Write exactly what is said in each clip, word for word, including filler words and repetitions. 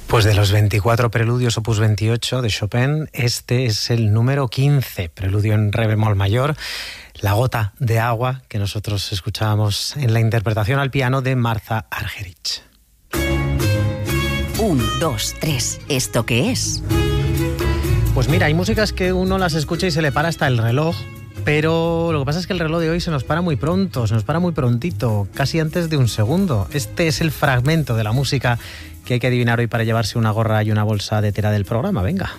Pues de los veinticuatro preludios opus veintiocho de Chopin, este es el número quince, preludio en re bemol mayor, La gota de agua, que nosotros escuchábamos en la interpretación al piano de Martha Argerich. Un, dos, tres, ¿esto qué es? Pues mira, hay músicas que uno las escucha y se le para hasta el reloj, pero lo que pasa es que el reloj de hoy se nos para muy pronto, se nos para muy prontito, casi antes de un segundo. Este es el fragmento de la música que hay que adivinar hoy para llevarse una gorra y una bolsa de tela del programa. Venga.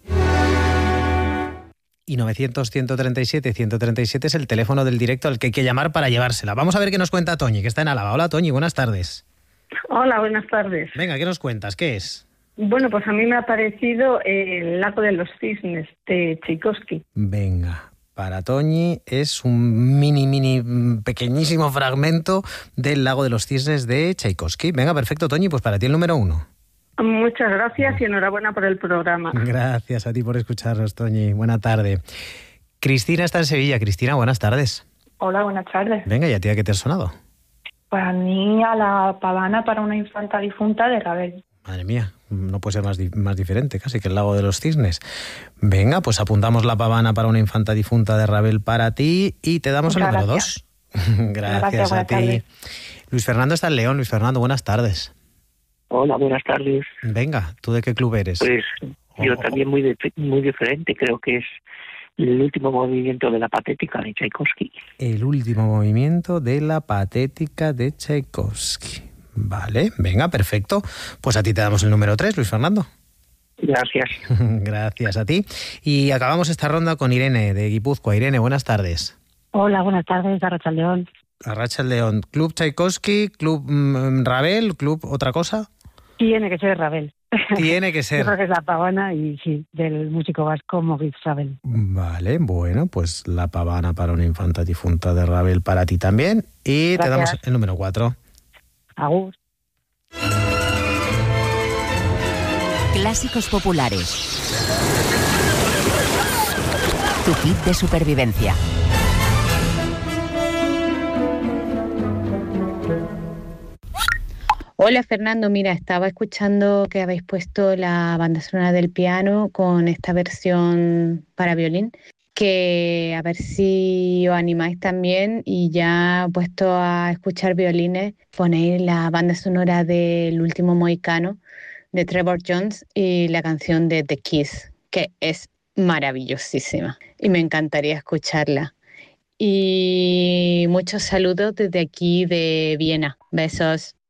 Y novecientos, ciento treinta y siete, ciento treinta y siete es el teléfono del directo al que hay que llamar para llevársela. Vamos a ver qué nos cuenta Toñi, que está en Álava. Hola Toñi, buenas tardes. Hola, buenas tardes. Venga, ¿qué nos cuentas? ¿Qué es? Bueno, pues a mí me ha parecido El lago de los cisnes de Tchaikovsky. Venga, para Toñi es un mini, mini, pequeñísimo fragmento del Lago de los Cisnes de Tchaikovsky. Venga, perfecto, Toñi, pues para ti el número uno. Muchas gracias y enhorabuena por el programa. Gracias a ti por escucharnos, Toñi. Buena tarde. Cristina está en Sevilla. Cristina, buenas tardes. Hola, buenas tardes. Venga, ¿y a ti a qué te ha sonado? Para mí, a La pavana para una infanta difunta de Ravel. Madre mía, no puede ser más, di- más diferente casi que el Lago de los Cisnes. Venga, pues apuntamos La pavana para una infanta difunta de Ravel para ti y te damos Muchas el número gracias. dos. Gracias, Gracias, a buenas ti. tardes. Luis Fernando está en León. Luis Fernando, buenas tardes. Hola, buenas tardes. Venga, ¿tú de qué club eres? Pues yo Oh. también muy dif- muy diferente, creo que es el último movimiento de la patética de Tchaikovsky. El último movimiento de la patética de Tchaikovsky. Vale, venga, perfecto. Pues a ti te damos el número tres, Luis Fernando. Gracias. Gracias a ti. Y acabamos esta ronda con Irene de Guipúzcoa. Irene, buenas tardes. Hola, buenas tardes, Arrachal León. Arracha el León. ¿Club Tchaikovsky? ¿Club mm, Ravel? ¿Club otra cosa? Tiene que ser Ravel. Tiene que Yo ser. creo que es La pavana y sí, del músico vasco Maurice Ravel. Vale, bueno, pues La pavana para una infanta difunta de Ravel para ti también. Y te Gracias. damos el número cuatro. Agur. Clásicos populares. Tu kit de supervivencia. Hola Fernando, mira, estaba escuchando que habéis puesto la banda sonora del piano con esta versión para violín, que a ver si os animáis también y ya puesto a escuchar violines, ponéis la banda sonora del Último Mohicano de Trevor Jones y la canción de The Kiss, que es maravillosísima y me encantaría escucharla. Y muchos saludos desde aquí de Viena. Besos.